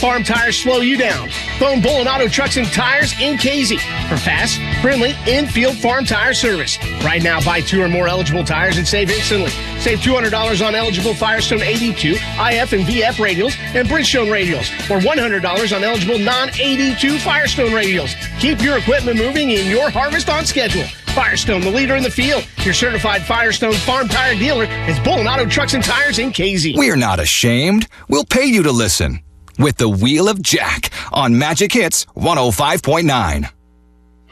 Farm Tires slow you down. Phone Bullen Auto Trucks and Tires in Casey for fast, friendly, in-field farm tire service. Right now, buy 2 or more eligible tires and save instantly. Save $200 on eligible Firestone 82, IF and VF radials, and Bridgestone radials, or $100 on eligible non-82 Firestone radials. Keep your equipment moving in your harvest on schedule. Firestone, the leader in the field. Your certified Firestone farm tire dealer is Bullen Auto Trucks and Tires in Casey. We're not ashamed. We'll pay you to listen. With the Wheel of Jack on Magic Hits 105.9.